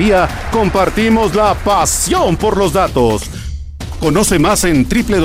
día compartimos la pasión por los datos. Conoce más en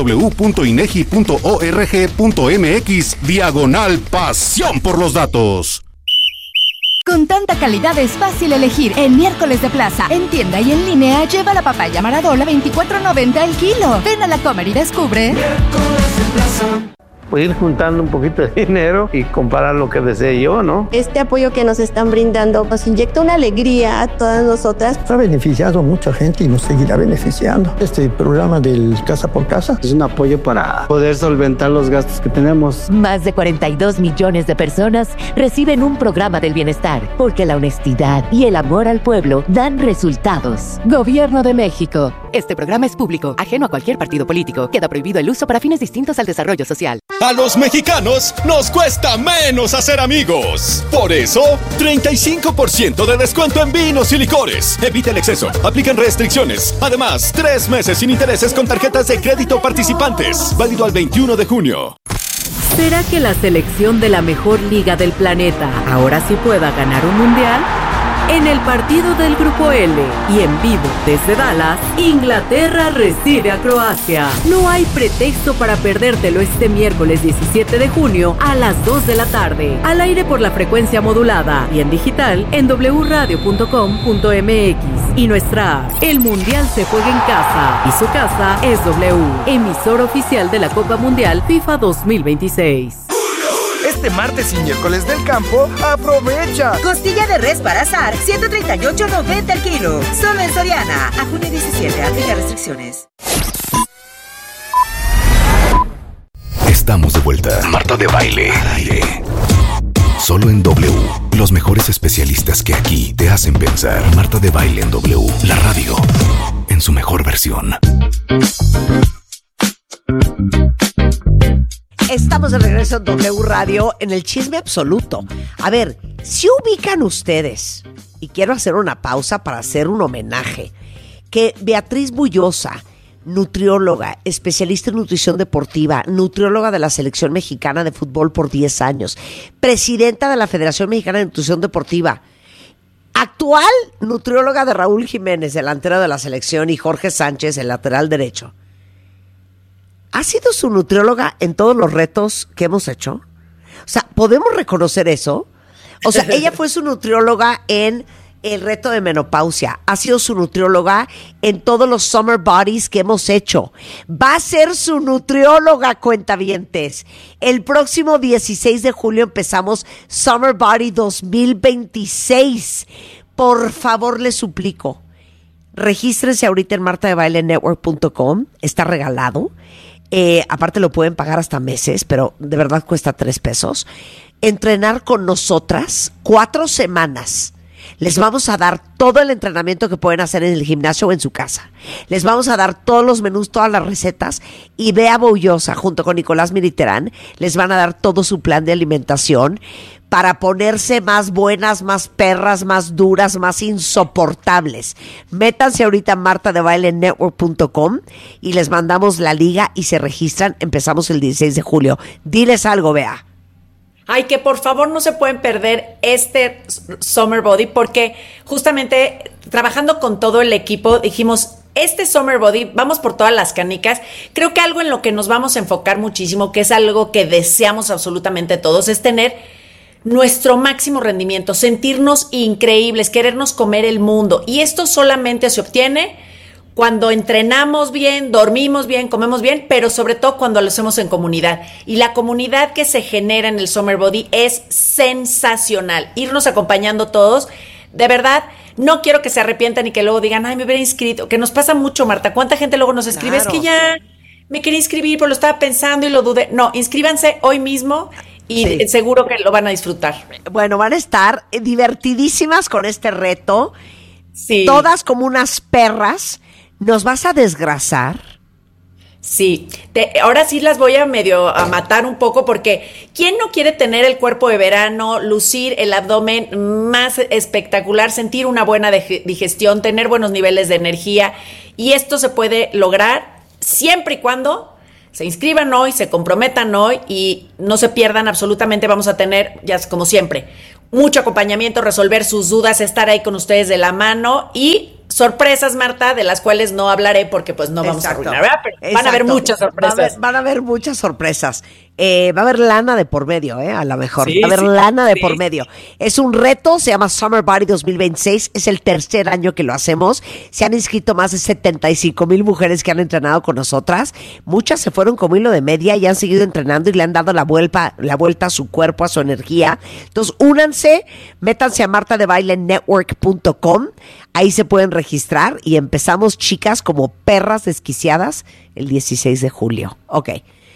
www.inegi.org.mx/pasión por los datos. Con tanta calidad es fácil elegir. En Miércoles de Plaza, en tienda y en línea, lleva la papaya Maradol a $24.90 el kilo. Ven a la Comer y descubre. Miércoles de Plaza. Pues ir juntando un poquito de dinero y comprar lo que desee yo, ¿no? Este apoyo que nos están brindando nos inyecta una alegría a todas nosotras. Ha beneficiado a mucha gente y nos seguirá beneficiando. Este programa del Casa por Casa es un apoyo para poder solventar los gastos que tenemos. Más de 42 millones de personas reciben un programa del bienestar, porque la honestidad y el amor al pueblo dan resultados. Gobierno de México. Este programa es público, ajeno a cualquier partido político. Queda prohibido el uso para fines distintos al desarrollo social. A los mexicanos nos cuesta menos hacer amigos. Por eso, 35% de descuento en vinos y licores. Evita el exceso. Aplican restricciones. Además, 3 meses sin intereses con tarjetas de crédito participantes. Válido al 21 de junio. ¿Será que la selección de la mejor liga del planeta ahora sí pueda ganar un mundial? En el partido del Grupo L y en vivo desde Dallas, Inglaterra recibe a Croacia. No hay pretexto para perdértelo este miércoles 17 de junio a las 2 de la tarde. Al aire por la frecuencia modulada y en digital en wradio.com.mx y nuestra app. El Mundial se juega en casa y su casa es W, emisor oficial de la Copa Mundial FIFA 2026. Este martes y miércoles del campo, aprovecha. Costilla de res para asar, $138.90 el kilo. Solo en Soriana. A junio 17, aplica restricciones. Estamos de vuelta. Marta de Baile. Solo en W. Los mejores especialistas que aquí te hacen pensar. Marta de Baile en W. La radio. En su mejor versión. Estamos de regreso en W Radio en el chisme absoluto. A ver, si ubican ustedes, y quiero hacer una pausa para hacer un homenaje, que Beatriz Bullosa, nutrióloga, especialista en nutrición deportiva, nutrióloga de la Selección Mexicana de Fútbol por 10 años, presidenta de la Federación Mexicana de Nutrición Deportiva, actual nutrióloga de Raúl Jiménez, delantero de la selección, y Jorge Sánchez, el lateral derecho, ¿ha sido su nutrióloga en todos los retos que hemos hecho? O sea, ¿podemos reconocer eso? O sea, ella fue su nutrióloga en el reto de menopausia. Ha sido su nutrióloga en todos los Summer Bodies que hemos hecho. Va a ser su nutrióloga, cuentavientes. El próximo 16 de julio empezamos Summer Body 2026. Por favor, les suplico, regístrense ahorita en martadebailenetwork.com. Está regalado. Aparte lo pueden pagar hasta meses, pero de verdad cuesta $3. Entrenar con nosotras 4 semanas. Les vamos a dar todo el entrenamiento que pueden hacer en el gimnasio o en su casa. Les vamos a dar todos los menús, todas las recetas. Y Bea Boullosa, junto con Nicolás Militerán, les van a dar todo su plan de alimentación para ponerse más buenas, más perras, más duras, más insoportables. Métanse ahorita a martadebailenetwork.com y les mandamos la liga y se registran. Empezamos el 16 de julio. Diles algo, Bea. Ay, que por favor no se pueden perder este Summer Body, porque justamente trabajando con todo el equipo dijimos, este Summer Body, vamos por todas las canicas. Creo que algo en lo que nos vamos a enfocar muchísimo, que es algo que deseamos absolutamente todos, es tener nuestro máximo rendimiento, sentirnos increíbles, querernos comer el mundo. Y esto solamente se obtiene cuando entrenamos bien, dormimos bien, comemos bien, pero sobre todo cuando lo hacemos en comunidad. Y la comunidad que se genera en el Summer Body es sensacional. Irnos acompañando todos, de verdad, no quiero que se arrepientan y que luego digan, ay, me hubiera inscrito, que nos pasa mucho, Marta. ¿Cuánta gente luego nos escribe? Claro. Es que ya me quería inscribir, pero lo estaba pensando y lo dudé. No, inscríbanse hoy mismo y seguro que lo van a disfrutar. Bueno, van a estar divertidísimas con este reto. Sí. Todas como unas perras. ¿Nos vas a desgrasar? Sí, ahora sí las voy a matar un poco, porque ¿quién no quiere tener el cuerpo de verano, lucir el abdomen más espectacular, sentir una buena digestión, tener buenos niveles de energía? Y esto se puede lograr siempre y cuando se inscriban hoy, se comprometan hoy y no se pierdan absolutamente. Vamos a tener, ya como siempre, mucho acompañamiento, resolver sus dudas, estar ahí con ustedes de la mano y sorpresas, Marta, de las cuales no hablaré porque pues no vamos a arruinar, ¿verdad? Pero van a haber muchas sorpresas. Van a haber muchas sorpresas. Va a haber lana de por medio, a lo mejor. Sí, va a haber lana de sí. por medio. Es un reto, se llama Summer Body 2026. Es el tercer año que lo hacemos. Se han inscrito más de 75,000 mujeres que han entrenado con nosotras. Muchas se fueron como hilo de media y han seguido entrenando y le han dado la vuelta a su cuerpo, a su energía. Entonces, únanse, métanse a martadebailenetwork.com. Ahí se pueden registrar y empezamos, chicas, como perras desquiciadas el 16 de julio. Ok.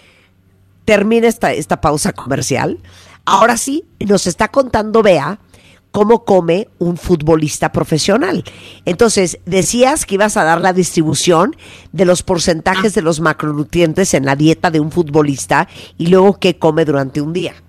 Termina esta pausa comercial. Ahora sí, nos está contando Bea cómo come un futbolista profesional. Entonces, decías que ibas a dar la distribución de los porcentajes de los macronutrientes en la dieta de un futbolista y luego qué come durante un día.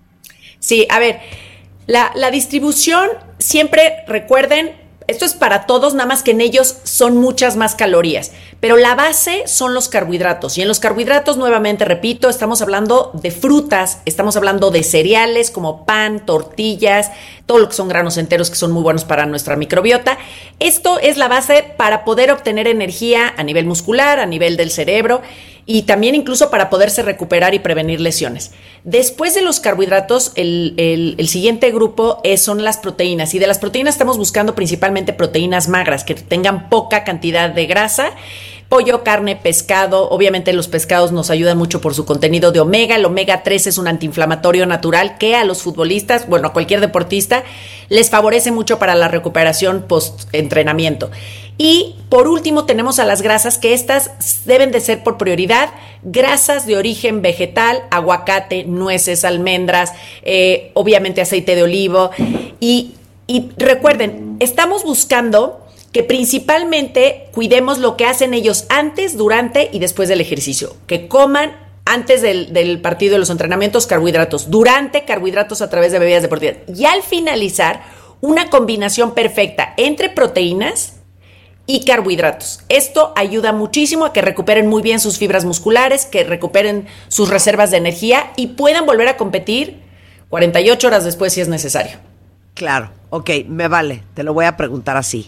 Sí, a ver, la distribución, siempre recuerden, esto es para todos, nada más que en ellos son muchas más calorías, pero la base son los carbohidratos, y en los carbohidratos, nuevamente repito, estamos hablando de frutas, estamos hablando de cereales como pan, tortillas, todo lo que son granos enteros que son muy buenos para nuestra microbiota. Esto es la base para poder obtener energía a nivel muscular, a nivel del cerebro, y también incluso para poderse recuperar y prevenir lesiones. Después de los carbohidratos, el siguiente grupo son las proteínas, y de las proteínas estamos buscando principalmente proteínas magras, que tengan poca cantidad de grasa. Pollo, carne, pescado. Obviamente los pescados nos ayudan mucho por su contenido de omega. El omega 3 es un antiinflamatorio natural que a los futbolistas, bueno, a cualquier deportista, les favorece mucho para la recuperación post-entrenamiento. Y por último tenemos a las grasas, que estas deben de ser por prioridad grasas de origen vegetal, aguacate, nueces, almendras, obviamente aceite de olivo. Y recuerden, estamos buscando que principalmente cuidemos lo que hacen ellos antes, durante y después del ejercicio. Que coman antes del partido de los entrenamientos carbohidratos, durante carbohidratos a través de bebidas deportivas. Y al finalizar, una combinación perfecta entre proteínas y carbohidratos. Esto ayuda muchísimo a que recuperen muy bien sus fibras musculares, que recuperen sus reservas de energía y puedan volver a competir 48 horas después si es necesario. Claro, ok, me vale, te lo voy a preguntar así.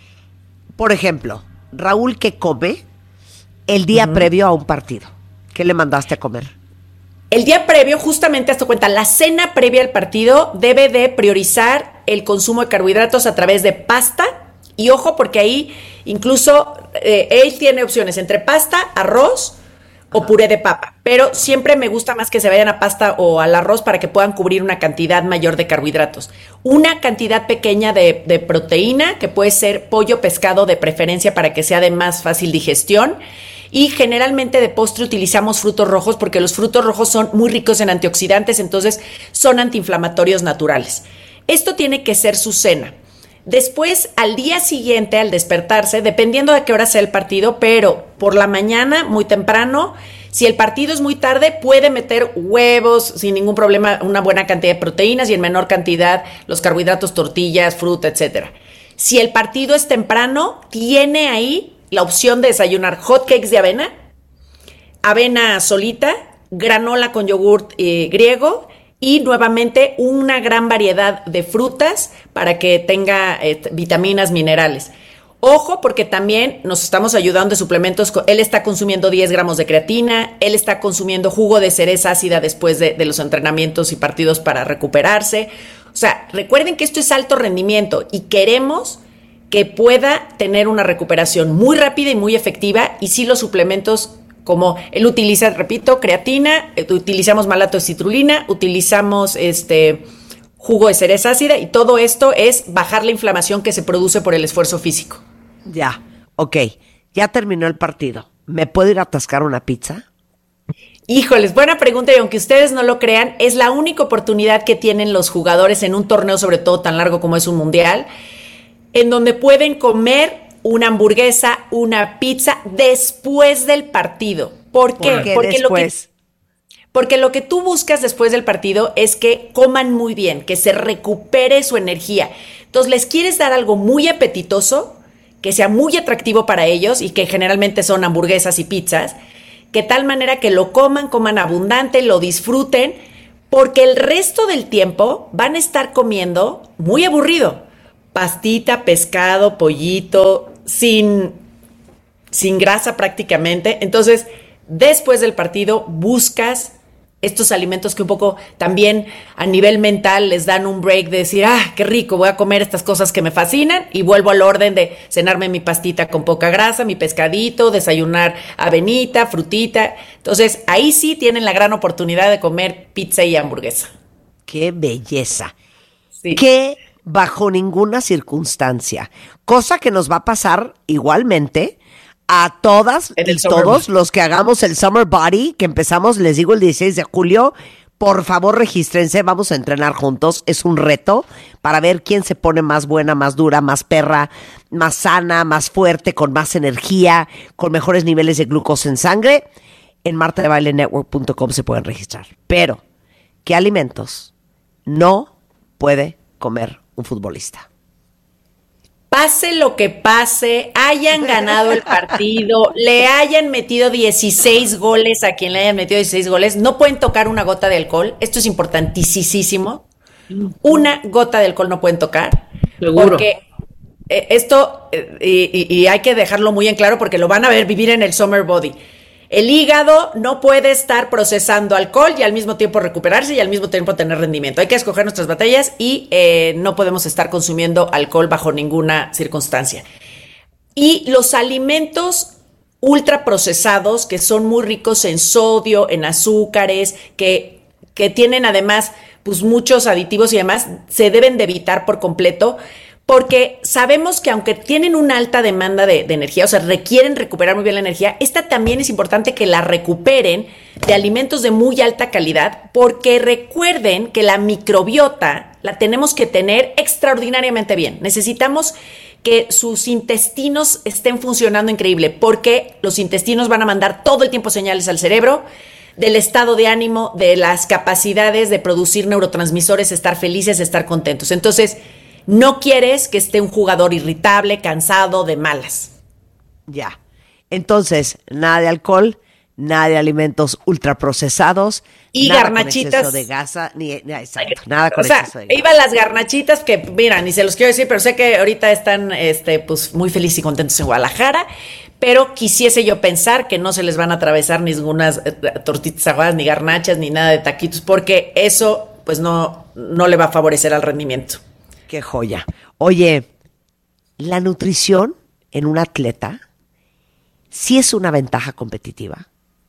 Por ejemplo, Raúl, ¿qué come el día previo a un partido? ¿Qué le mandaste a comer? El día previo, justamente, hazte cuenta, la cena previa al partido debe de priorizar el consumo de carbohidratos a través de pasta. Y ojo, porque ahí incluso él tiene opciones entre pasta, arroz o puré de papa. Pero siempre me gusta más que se vayan a pasta o al arroz para que puedan cubrir una cantidad mayor de carbohidratos. Una cantidad pequeña de proteína, que puede ser pollo, pescado de preferencia para que sea de más fácil digestión. Y generalmente de postre utilizamos frutos rojos porque los frutos rojos son muy ricos en antioxidantes, entonces son antiinflamatorios naturales. Esto tiene que ser su cena. Después, al día siguiente, al despertarse, dependiendo de qué hora sea el partido, pero por la mañana, muy temprano, si el partido es muy tarde, puede meter huevos sin ningún problema, una buena cantidad de proteínas y en menor cantidad los carbohidratos, tortillas, fruta, etcétera. Si el partido es temprano, tiene ahí la opción de desayunar hot cakes de avena, avena solita, granola con yogurt griego, y nuevamente una gran variedad de frutas para que tenga vitaminas, minerales. Ojo, porque también nos estamos ayudando de suplementos. Él está consumiendo 10 gramos de creatina, él está consumiendo jugo de cereza ácida después de los entrenamientos y partidos para recuperarse. O sea, recuerden que esto es alto rendimiento y queremos que pueda tener una recuperación muy rápida y muy efectiva, y sí los suplementos, como él utiliza, repito, creatina, utilizamos malato de citrulina, utilizamos jugo de cereza ácida, y todo esto es bajar la inflamación que se produce por el esfuerzo físico. Ya, ok, ya terminó el partido. ¿Me puedo ir a atascar una pizza? Híjoles, buena pregunta, y aunque ustedes no lo crean, es la única oportunidad que tienen los jugadores en un torneo, sobre todo tan largo como es un mundial, en donde pueden comer una hamburguesa, una pizza después del partido. ¿Por qué? Porque lo que tú buscas después del partido es que coman muy bien, que se recupere su energía. Entonces, les quieres dar algo muy apetitoso, que sea muy atractivo para ellos, y que generalmente son hamburguesas y pizzas, que tal manera que lo coman abundante, lo disfruten, Porque el resto del tiempo van a estar comiendo muy aburrido. Pastita, pescado, pollito, sin grasa prácticamente. Entonces, después del partido buscas estos alimentos que un poco también a nivel mental les dan un break de decir, qué rico, voy a comer estas cosas que me fascinan y vuelvo al orden de cenarme mi pastita con poca grasa, mi pescadito, desayunar avenita, frutita. Entonces, ahí sí tienen la gran oportunidad de comer pizza y hamburguesa. ¡Qué belleza! Sí. Que bajo ninguna circunstancia, cosa que nos va a pasar igualmente a todas y todos los que hagamos el Summer Body, que empezamos, les digo, el 16 de julio, por favor regístrense, vamos a entrenar juntos, es un reto para ver quién se pone más buena, más dura, más perra, más sana, más fuerte, con más energía, con mejores niveles de glucosa en sangre. En martadebailenetwork.com se pueden registrar. Pero, ¿qué alimentos no puede comer un futbolista? Pase lo que pase, hayan ganado el partido, le hayan metido 16 goles a quien le hayan metido 16 goles, no pueden tocar una gota de alcohol. Esto es importantísimo. Una gota de alcohol no pueden tocar. Seguro. Porque esto, y hay que dejarlo muy en claro porque lo van a ver vivir en el Summer Body. El hígado no puede estar procesando alcohol y al mismo tiempo recuperarse y al mismo tiempo tener rendimiento. Hay que escoger nuestras batallas y no podemos estar consumiendo alcohol bajo ninguna circunstancia. Y los alimentos ultraprocesados, que son muy ricos en sodio, en azúcares, que tienen además pues muchos aditivos y demás, se deben de evitar por completo. Porque sabemos que aunque tienen una alta demanda de energía, o sea, requieren recuperar muy bien la energía, esta también es importante que la recuperen de alimentos de muy alta calidad, porque recuerden que la microbiota la tenemos que tener extraordinariamente bien. Necesitamos que sus intestinos estén funcionando increíble, porque los intestinos van a mandar todo el tiempo señales al cerebro del estado de ánimo, de las capacidades de producir neurotransmisores, estar felices, estar contentos. Entonces, no quieres que esté un jugador irritable, cansado, de malas. Ya. Entonces, nada de alcohol, nada de alimentos ultraprocesados. Y nada garnachitas. Con exceso de grasa, exacto, nada con exceso de grasa. Iban las garnachitas que, mira, ni se los quiero decir, pero sé que ahorita están pues muy felices y contentos en Guadalajara. Pero quisiese yo pensar que no se les van a atravesar ninguna tortitas aguadas, ni garnachas, ni nada de taquitos, porque eso pues no le va a favorecer al rendimiento. ¡Qué joya! Oye, la nutrición en un atleta sí es una ventaja competitiva.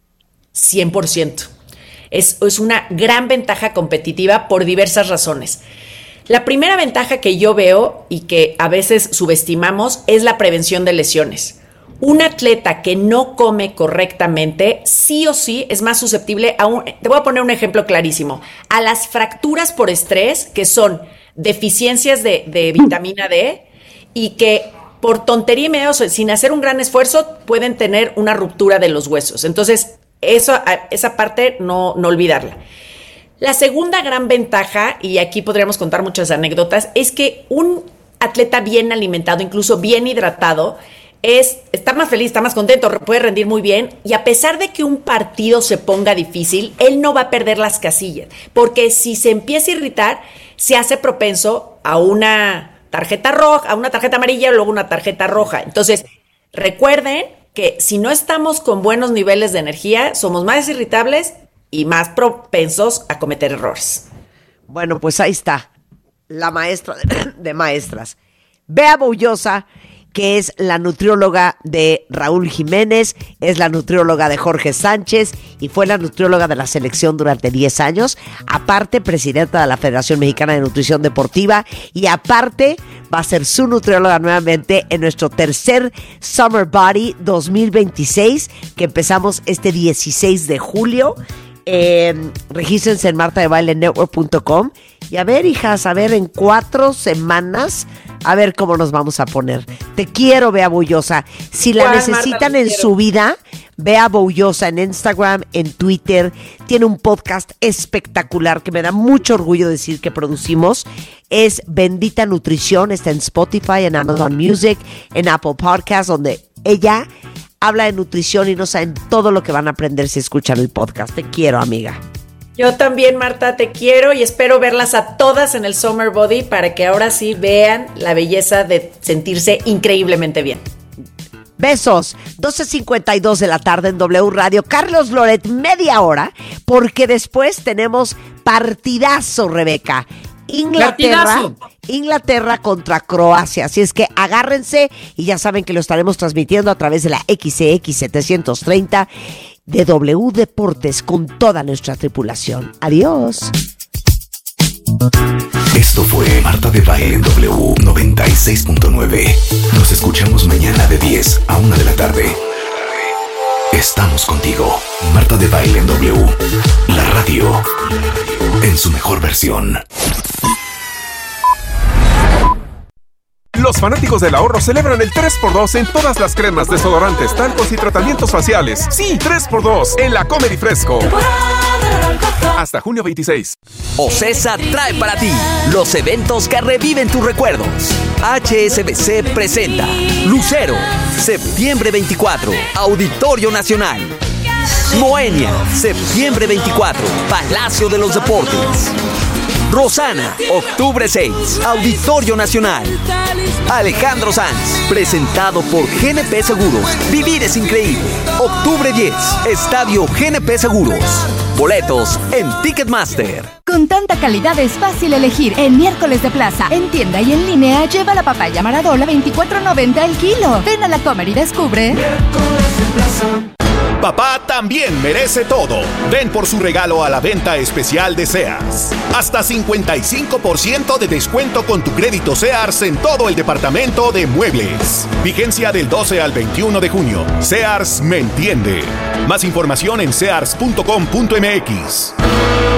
100%. Es una gran ventaja competitiva por diversas razones. La primera ventaja que yo veo y que a veces subestimamos es la prevención de lesiones. Un atleta que no come correctamente, sí o sí, es más susceptible te voy a poner un ejemplo clarísimo, a las fracturas por estrés, que son deficiencias de vitamina D y que por tontería y medio, sin hacer un gran esfuerzo, pueden tener una ruptura de los huesos. Entonces, esa parte no olvidarla. La segunda gran ventaja, y aquí podríamos contar muchas anécdotas, es que un atleta bien alimentado, incluso bien hidratado, está más feliz, está más contento, puede rendir muy bien, y a pesar de que un partido se ponga difícil, él no va a perder las casillas, porque si se empieza a irritar, se hace propenso a una tarjeta roja, a una tarjeta amarilla y luego una tarjeta roja. Entonces, recuerden que si no estamos con buenos niveles de energía, somos más irritables y más propensos a cometer errores. Bueno, pues ahí está, la maestra de maestras, Bea Boullosa, que es la nutrióloga de Raúl Jiménez, es la nutrióloga de Jorge Sánchez y fue la nutrióloga de la selección durante 10 años, aparte presidenta de la Federación Mexicana de Nutrición Deportiva y aparte va a ser su nutrióloga nuevamente en nuestro tercer Summer Body 2026 que empezamos este 16 de julio. Regístrense en martadebailenetwork.com y a ver, hijas, a ver en 4 semanas a ver cómo nos vamos a poner. Te quiero, Bea Boullosa. Si la necesitan Marta, en su vida, Bea Boullosa en Instagram, en Twitter. Tiene un podcast espectacular que me da mucho orgullo decir que producimos. Es Bendita Nutrición. Está en Spotify, en Amazon Music, en Apple Podcasts, donde ella habla de nutrición y no saben todo lo que van a aprender si escuchan el podcast. Te quiero, amiga. Yo también, Marta, te quiero y espero verlas a todas en el Summer Body para que ahora sí vean la belleza de sentirse increíblemente bien. Besos, 12:52 de la tarde en W Radio. Carlos Loret, media hora, porque después tenemos partidazo, Rebeca. Inglaterra contra Croacia. Así es que agárrense y ya saben que lo estaremos transmitiendo a través de la XCX 730 de W Deportes con toda nuestra tripulación. Adiós. Esto fue Marta de Baile en W 96.9. Nos escuchamos mañana de 10 a 1 de la tarde. Estamos contigo. Marta de Baile en W. La radio en su mejor versión. Los fanáticos del ahorro celebran el 3x2 en todas las cremas, desodorantes, talcos y tratamientos faciales. Sí, 3x2 en la Comedy Fresco. Hasta junio 26. OCESA trae para ti los eventos que reviven tus recuerdos. HSBC presenta Lucero, septiembre 24, Auditorio Nacional. Moenia, septiembre 24, Palacio de los Deportes. Rosana, octubre 6, Auditorio Nacional. Alejandro Sanz, presentado por GNP Seguros. Vivir es increíble. Octubre 10, Estadio GNP Seguros. Boletos en Ticketmaster. Con tanta calidad es fácil elegir. En miércoles de plaza, en tienda y en línea, lleva la papaya Maradola $24.90 el kilo. Ven a la Comer y descubre. Miércoles de plaza. Papá también merece todo. Ven por su regalo a la venta especial de Sears. Hasta 55% de descuento con tu crédito Sears en todo el departamento de muebles. Vigencia del 12 al 21 de junio. Sears me entiende. Más información en sears.com.mx.